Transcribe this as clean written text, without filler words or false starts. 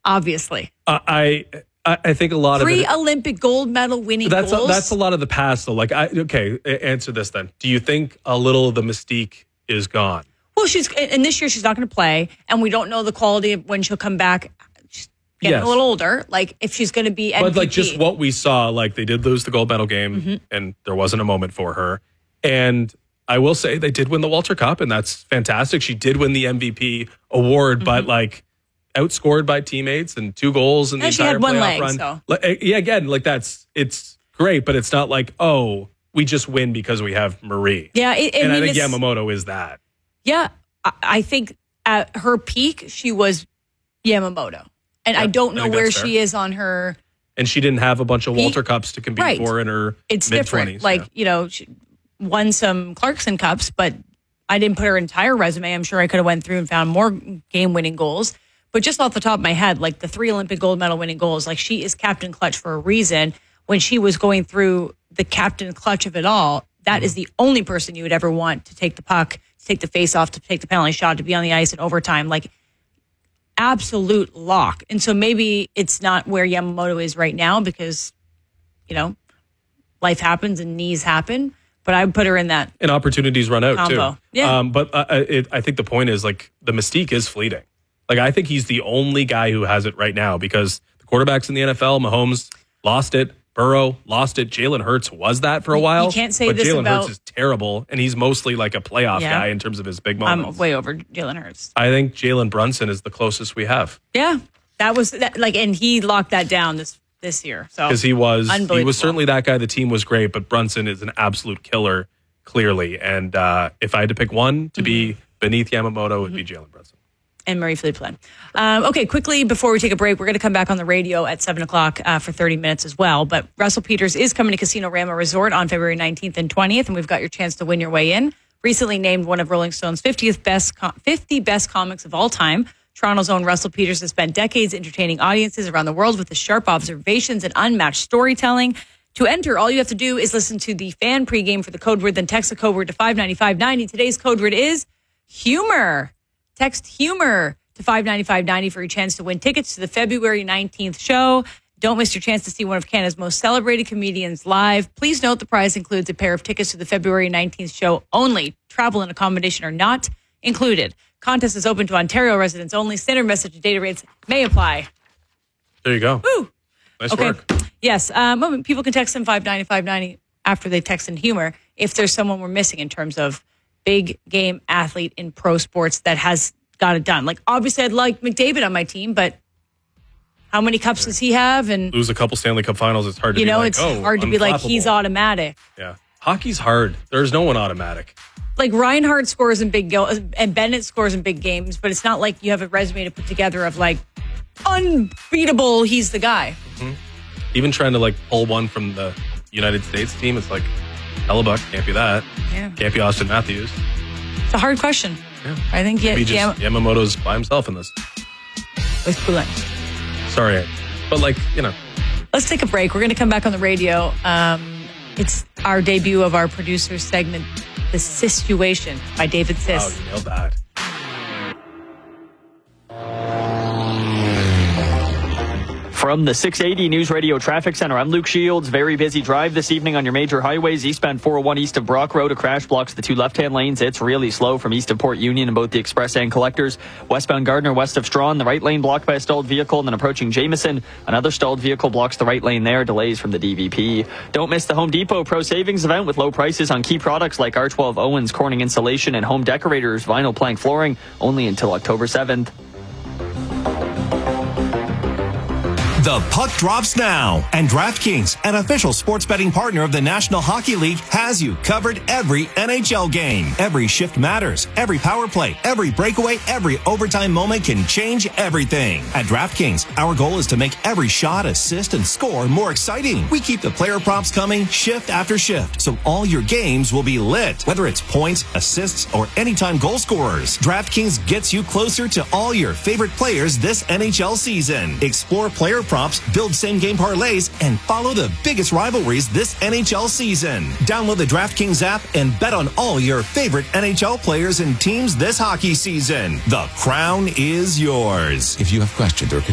obviously. I think a lot of Three Olympic gold medal winning goals. That's a lot of the past, though. Answer this then. Do you think a little of the mystique is gone? Well, and this year she's not going to play, and we don't know the quality of when she'll come back. She's getting a little older. Like, if she's going to be MVP. But, like, just what we saw, like, they did lose the gold medal game, and there wasn't a moment for her. And I will say they did win the Walter Cup, and that's fantastic. She did win the MVP award, but, like, outscored by teammates and 2 goals in the entire playoff run. So. Again, like, it's great, but it's not like, oh, we just win because we have Marie. Yeah, I think Yamamoto is that. Yeah, I think at her peak, she was Yamamoto. And I don't know where she is on her. And she didn't have a bunch of Walter Cups to compete for in her It's mid-20s. different. She won some Clarkson Cups, but I didn't put her entire resume. I'm sure I could have went through and found more game-winning goals. But just off the top of my head, like the 3 Olympic gold medal winning goals, like she is Captain Clutch for a reason. When she was going through the Captain Clutch of it all, that is the only person you would ever want to take the puck, to take the face off, to take the penalty shot, to be on the ice in overtime. Like, absolute lock. And so maybe it's not where Yamamoto is right now because, life happens and knees happen. But I would put her in that. And opportunities run out, combo. too. Yeah. But I think the point is, like, the mystique is fleeting. Like, I think he's the only guy who has it right now because the quarterbacks in the NFL, Mahomes lost it, Burrow lost it, Jalen Hurts was that for a while. You can't say but this Jalen about... Hurts is terrible, and he's mostly like a playoff guy in terms of his big moments. I'm way over Jalen Hurts. I think Jalen Brunson is the closest we have. Yeah, and he locked that down this year. So because he was certainly that guy. The team was great, but Brunson is an absolute killer, clearly. And if I had to pick one to be beneath Yamamoto, it would be Jalen Brunson. And Marie-Philippe Poulin. Okay, quickly, before we take a break, we're going to come back on the radio at 7 o'clock for 30 minutes as well. But Russell Peters is coming to Casino Rama Resort on February 19th and 20th, and we've got your chance to win your way in. Recently named one of Rolling Stone's 50 best comics of all time, Toronto's own Russell Peters has spent decades entertaining audiences around the world with his sharp observations and unmatched storytelling. To enter, all you have to do is listen to the fan pregame for the code word, then text the code word to 59590. Today's code word is humor. Text humor to 59590 for your chance to win tickets to the February 19th show. Don't miss your chance to see one of Canada's most celebrated comedians live. Please note the prize includes a pair of tickets to the February 19th show only. Travel and accommodation are not included. Contest is open to Ontario residents only. Standard message and data rates may apply. There you go. Woo! Nice work. Yes. People can text them 59590 after they text in humor if there's someone we're missing in terms of big game athlete in pro sports that has got it done. Like, obviously, I'd like McDavid on my team, but how many cups does he have? And lose a couple Stanley Cup finals, it's hard to be like, it's hard to be like, he's automatic. Yeah. Hockey's hard. There's no one automatic. Like, Reinhart scores in big goals, and Bennett scores in big games, but it's not like you have a resume to put together of, like, unbeatable, he's the guy. Mm-hmm. Even trying to, like, pull one from the United States team, it's like, Hellebuck, can't be that. Yeah. Can't be Austin Matthews. It's a hard question. Yeah. I think Yamamoto's by himself in this. With Poulin. Sorry, but Let's take a break. We're going to come back on the radio. It's our debut of our producer segment, The Situation by David Siss. Oh, you nailed that. From the 680 News Radio Traffic Center, I'm Luke Shields. Very busy drive this evening on your major highways. Eastbound 401 east of Brock Road, a crash blocks the 2 left-hand lanes. It's really slow from east of Port Union in both the express and collectors. Westbound Gardner, west of Strawn, the right lane blocked by a stalled vehicle. And then approaching Jameson, another stalled vehicle blocks the right lane there. Delays from the DVP. Don't miss the Home Depot Pro Savings event with low prices on key products like R12 Owens, Corning Insulation, and Home Decorators Vinyl Plank Flooring, only until October 7th. The puck drops now, and DraftKings, an official sports betting partner of the National Hockey League, has you covered every NHL game. Every shift matters. Every power play, every breakaway, every overtime moment can change everything. At DraftKings, our goal is to make every shot, assist, and score more exciting. We keep the player props coming shift after shift, so all your games will be lit. Whether it's points, assists, or anytime goal scorers, DraftKings gets you closer to all your favorite players this NHL season. Explore player props, build same-game parlays, and follow the biggest rivalries this NHL season. Download the DraftKings app and bet on all your favorite NHL players and teams this hockey season. The crown is yours. If you have questions or